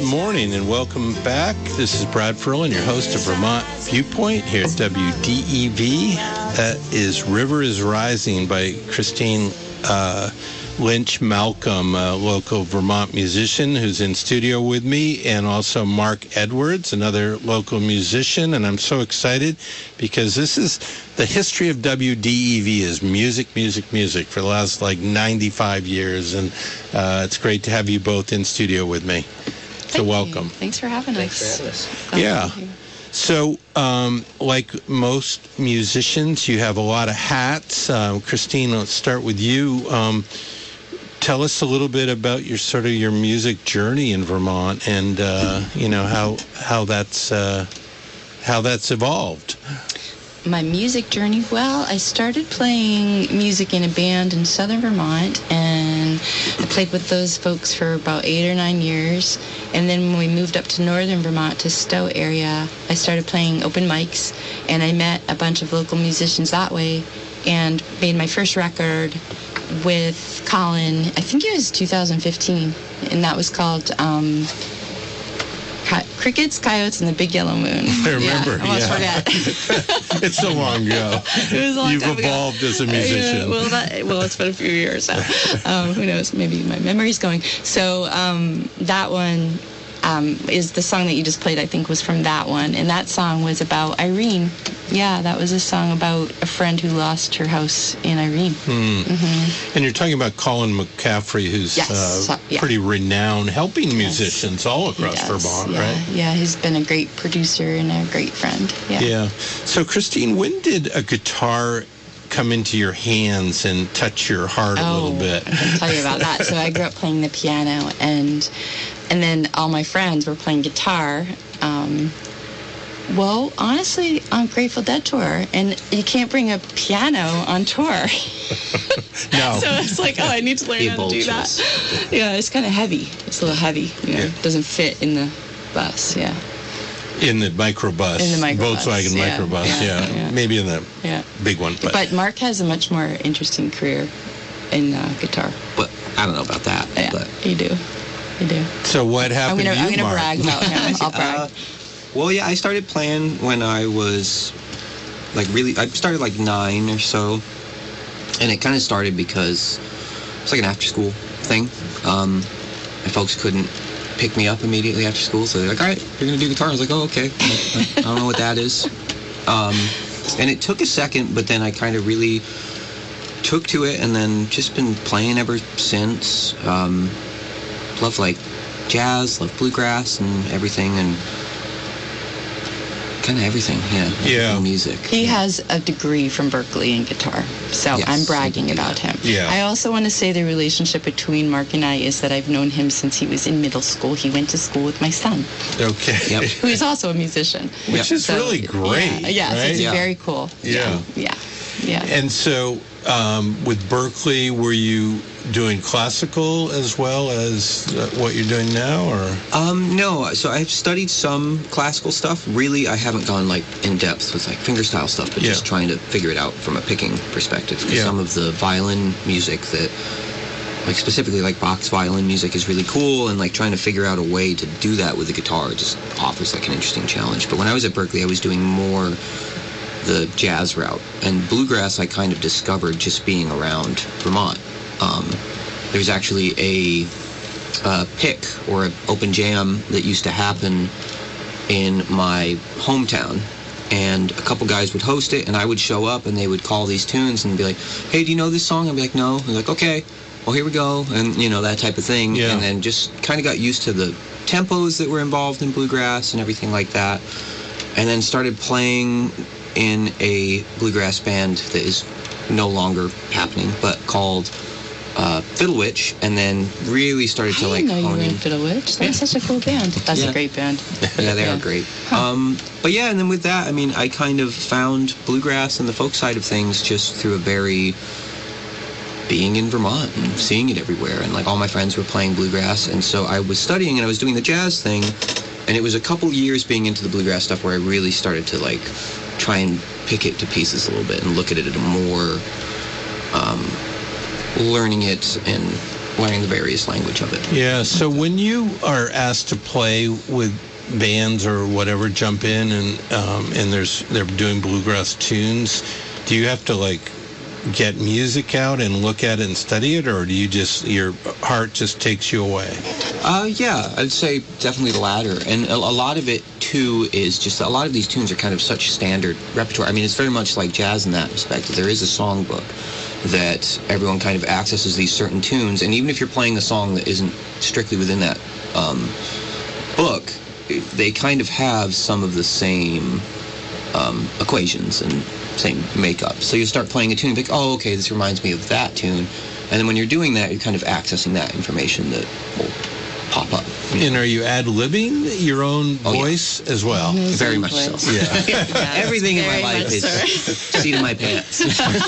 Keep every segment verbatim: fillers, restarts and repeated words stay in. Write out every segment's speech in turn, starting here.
morning and welcome back. This is Brad Ferlin, your host of Vermont Viewpoint here at W D E V. That is River is Rising by Christine uh, Lynch Malcolm, a local Vermont musician who's in studio with me, and also Mark Edwards, another local musician. And I'm so excited because this is the history of W D E V is music, music, music for the last like ninety-five years. And uh, it's great to have you both in studio with me. So Thank welcome. You. Thanks for having Thanks us. for having us. Glad Yeah. to be here. So, um, like most musicians, you have a lot of hats. Um, Christine, let's start with you. Um, tell us a little bit about your sort of your music journey in Vermont, and uh, you know how how that's uh, how that's evolved. My music journey, well, I started playing music in a band in southern Vermont, and I played with those folks for about eight or nine years. And then when we moved up to northern Vermont, to Stowe area, I started playing open mics, and I met a bunch of local musicians that way, and made my first record with Colin, I think it was two thousand fifteen, and that was called um, Crickets, Coyotes, and the Big Yellow Moon. I remember, Yeah, I almost yeah. forgot. It's so long ago. It was a long You've time ago. evolved as a musician. Yeah, well, that, well, it's been a few years, so um, who knows? Maybe my memory's going. So um, that one um, is the song that you just played, I think, was from that one. And that song was about Irene. Yeah, that was a song about a friend who lost her house in Irene. Hmm. Mm-hmm. And you're talking about Colin McCaffrey, who's Yes, uh, yeah. pretty renowned, helping Yes. musicians all He across does, Vermont, yeah. right? Yeah, he's been a great producer and a great friend. Yeah. Yeah. So, Christine, when did a guitar come into your hands and touch your heart a little bit? I can tell you about that. So I grew up playing the piano, and and then all my friends were playing guitar. Um, well, honestly, on Grateful Dead tour, and you can't bring a piano on tour. No. So it's like, oh, I need to learn Be how to do that. vultures. Yeah, it's kind of heavy. It's a little heavy. You know, Yeah. it doesn't fit in the bus. Yeah, In the microbus. In the microbus, Volkswagen yeah, microbus, yeah, yeah. yeah. Maybe in the yeah. big one. But, But Mark has a much more interesting career in uh, guitar. But I don't know about that. Yeah, But you do. You do. so what I'm happened gonna to you, I'm gonna Mark? brag about him. I'll brag. Uh, well, yeah, I started playing when I was like really. I started like nine or so, and it kind of started because it's like an after-school thing. Um, my folks couldn't pick me up immediately after school, so they're like, "All right, you're gonna do guitar." I was like, "Oh, okay." I, I don't know what that is. Um, and it took a second, but then I kind of really took to it, and then just been playing ever since. Um, love like jazz, love bluegrass and everything, and kind of everything, yeah. Yeah. And music. He has a degree from Berkeley in guitar, so Yes, I'm I bragging do about that. him. Yeah. I also want to say the relationship between Mark and I is that I've known him since he was in middle school. He went to school with my son, Okay. Yep. who is also a musician. Which is So, really great. Yeah, yeah, so right? it's Yeah. very cool. Yeah. Yeah. Yeah. And so um, with Berkeley, were you doing classical as well as uh, what you're doing now, or? Um, no, so I've studied some classical stuff. Really, I haven't gone like in depth with like fingerstyle stuff, but Yeah. just trying to figure it out from a picking perspective. 'Cause Yeah. some of the violin music that, like specifically like Bach's violin music, is really cool, and like trying to figure out a way to do that with the guitar just offers like an interesting challenge. But when I was at Berkeley, I was doing more the jazz route, and bluegrass I kind of discovered just being around Vermont. Um, there's actually a uh, pick or an open jam that used to happen in my hometown, and a couple guys would host it, and I would show up, and they would call these tunes and be like, "Hey, do you know this song?" I'd be like, "No." And they're like, "Okay, well, here we go," and you know, that type of thing. Yeah. And then just kind of got used to the tempos that were involved in bluegrass and everything like that, and then started playing in a bluegrass band that is no longer happening, but called uh, Fiddle Witch, and then really started to I like didn't know you hone were in in. Fiddle Witch. That's such a cool band. That's Yeah. a great band. Yeah, they Yeah. are great. Um, but yeah, and then with that, I mean, I kind of found bluegrass and the folk side of things just through a very being in Vermont and seeing it everywhere, and like all my friends were playing bluegrass, and so I was studying and I was doing the jazz thing, and it was a couple years being into the bluegrass stuff where I really started to like try and pick it to pieces a little bit and look at it at a more um, learning it and learning the various language of it. Yeah, so when you are asked to play with bands or whatever, jump in and um, and there's they're doing bluegrass tunes, do you have to like get music out and look at it and study it, or do you just, your heart just takes you away? Uh, yeah, I'd say definitely the latter. And a, a lot of it, too, is just a lot of these tunes are kind of such standard repertoire. I mean, it's very much like jazz in that respect. There is a songbook that everyone kind of accesses these certain tunes, and even if you're playing a song that isn't strictly within that um, book, they kind of have some of the same um, equations and same makeup. So you start playing a tune, like, oh, okay, this reminds me of that tune. And then when you're doing that, you're kind of accessing that information that will pop up. And are you ad-libbing your own oh, voice yeah. as well? Mm-hmm. Very much so. Yeah. Yeah, everything in my very life much is so. seat in my pants.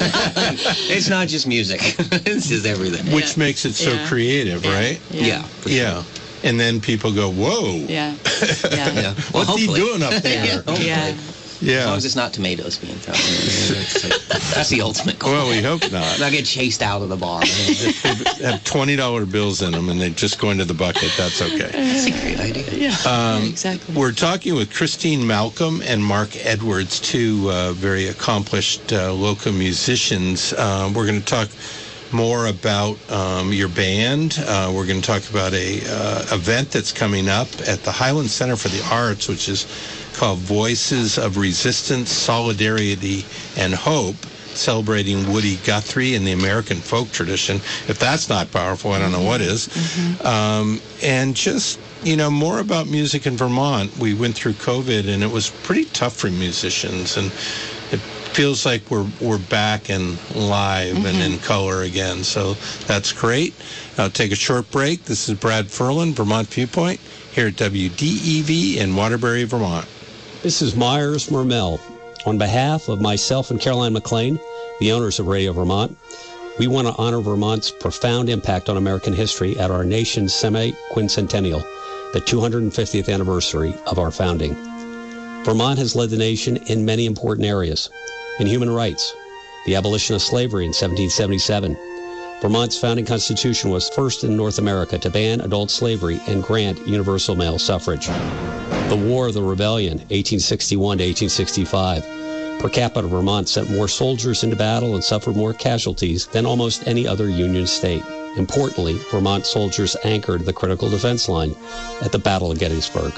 It's not just music. It's just everything. Which Yeah. makes it so Yeah. creative, Yeah. right? Yeah. Yeah. for sure. Yeah. And then people go, whoa. Yeah. Yeah. Yeah. Well, What's he hopefully. doing up there? Yeah, hopefully. Yeah. As long Yeah. as it's not tomatoes being thrown in. That's, that's the ultimate goal. Well, we hope not. Not get chased out of the bar. If they have twenty dollar bills in them and they just go into the bucket, that's okay. That's a great idea. Yeah. Um, exactly. We're talking with Christine Malcolm and Mark Edwards, two uh, very accomplished uh, local musicians. Uh, we're going to talk more about um, your band. Uh, we're going to talk about a uh, event that's coming up at the Highland Center for the Arts, which is called Voices of Resistance, Solidarity, and Hope, celebrating Woody Guthrie and the American folk tradition. If that's not powerful, I don't know what is. Mm-hmm. Um, and just, you know, more about music in Vermont. We went through COVID, and it was pretty tough for musicians, and it feels like we're we're back and live mm-hmm. and in color again. So that's great. I'll take a short break. This is Brad Ferlin, Vermont Viewpoint, here at W D E V in Waterbury, Vermont. This is Myers Mermel. On behalf of myself and Caroline McLean, the owners of Radio Vermont, we want to honor Vermont's profound impact on American history at our nation's semi-quincentennial, the two hundred fiftieth anniversary of our founding. Vermont has led the nation in many important areas. In human rights, the abolition of slavery in seventeen seventy-seven. Vermont's founding constitution was first in North America to ban adult slavery and grant universal male suffrage. The War of the Rebellion, eighteen sixty-one to eighteen sixty-five. Per capita, Vermont sent more soldiers into battle and suffered more casualties than almost any other Union state. Importantly, Vermont soldiers anchored the critical defense line at the Battle of Gettysburg.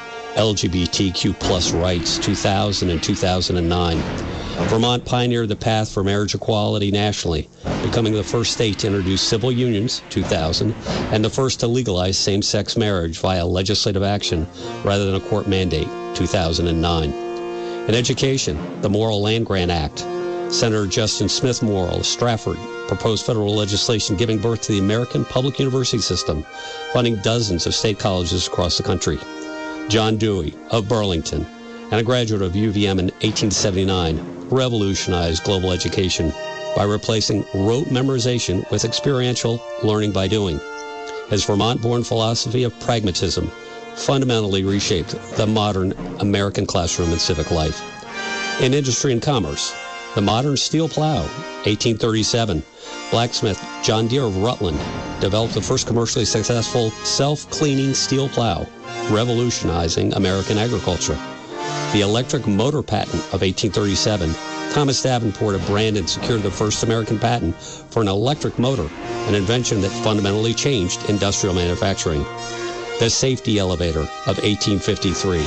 L G B T Q plus rights, two thousand and two thousand nine. Vermont pioneered the path for marriage equality nationally, becoming the first state to introduce civil unions, two thousand, and the first to legalize same-sex marriage via legislative action rather than a court mandate, two thousand nine. In education, the Morrill Land Grant Act. Senator Justin Smith Morrill of Stratford proposed federal legislation giving birth to the American public university system, funding dozens of state colleges across the country. John Dewey of Burlington, and a graduate of U V M in eighteen seventy-nine, revolutionized global education by replacing rote memorization with experiential learning by doing. His Vermont-born philosophy of pragmatism fundamentally reshaped the modern American classroom and civic life. In industry and commerce, the modern steel plow, eighteen thirty-seven, blacksmith John Deere of Rutland developed the first commercially successful self-cleaning steel plow, revolutionizing American agriculture. The electric motor patent of eighteen thirty-seven, Thomas Davenport of Brandon secured the first American patent for an electric motor, an invention that fundamentally changed industrial manufacturing. The safety elevator of eighteen fifty-three.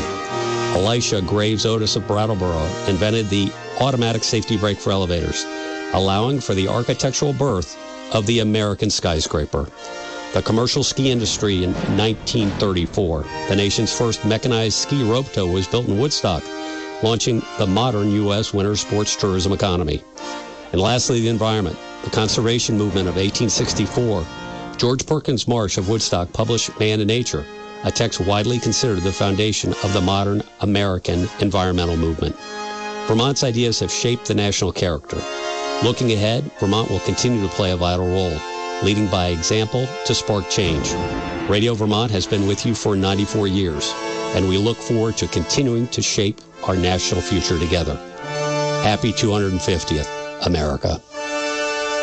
Elisha Graves Otis of Brattleboro invented the automatic safety brake for elevators, allowing for the architectural birth of the American skyscraper. The commercial ski industry in nineteen thirty-four. The nation's first mechanized ski rope tow was built in Woodstock, launching the modern U S winter sports tourism economy. And lastly, the environment. The conservation movement of eighteen sixty-four. George Perkins Marsh of Woodstock published Man and Nature, a text widely considered the foundation of the modern American environmental movement. Vermont's ideas have shaped the national character. Looking ahead, Vermont will continue to play a vital role, leading by example to spark change. Radio Vermont has been with you for ninety-four years, and we look forward to continuing to shape our national future together. Happy two hundred fiftieth, America.